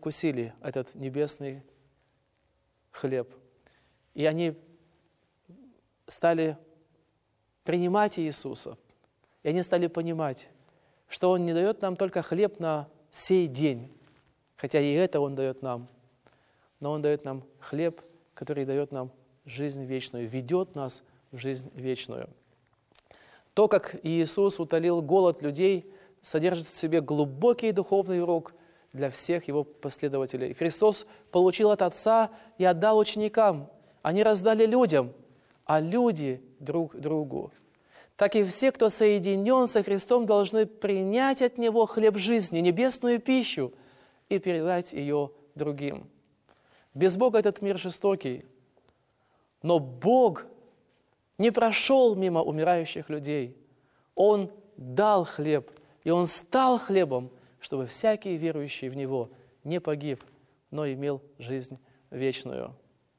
вкусили этот небесный хлеб. И они стали принимать Иисуса. И они стали понимать, что Он не дает нам только хлеб на сей день, хотя и это Он дает нам, но Он дает нам хлеб, который дает нам жизнь вечную, ведет нас в жизнь вечную. То, как Иисус утолил голод людей, содержит в себе глубокий духовный урок для всех Его последователей. Христос получил от Отца и отдал ученикам. Они раздали людям, а люди друг другу. Так и все, кто соединен со Христом, должны принять от Него хлеб жизни, небесную пищу, и передать ее другим. Без Бога этот мир жестокий, но Бог не прошел мимо умирающих людей. Он дал хлеб, и Он стал хлебом, чтобы всякий верующий в Него не погиб, но имел жизнь вечную.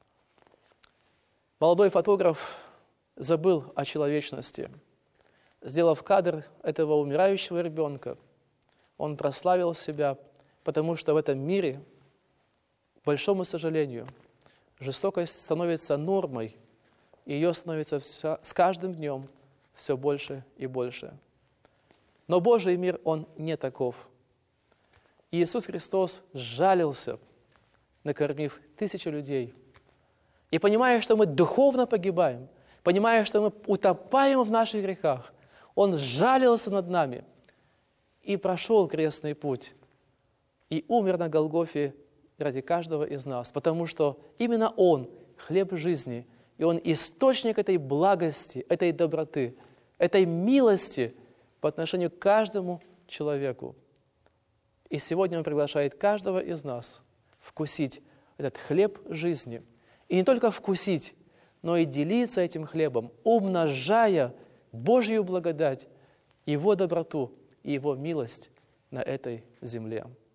Молодой фотограф забыл о человечности. Сделав кадр этого умирающего ребенка, он прославил себя, потому что в этом мире, к большому сожалению, жестокость становится нормой, и ее становится с каждым днем все больше и больше. Но Божий мир, он не таков. Иисус Христос сжалился, накормив тысячи людей. И понимая, что мы духовно погибаем, понимая, что мы утопаем в наших грехах, Он сжалился над нами и прошел крестный путь, и умер на Голгофе ради каждого из нас, потому что именно Он – хлеб жизни, и Он – источник этой благости, этой доброты, этой милости по отношению к каждому человеку. И сегодня Он приглашает каждого из нас вкусить этот хлеб жизни. И не только вкусить, но и делиться этим хлебом, умножая Божью благодать, Его доброту и Его милость на этой земле.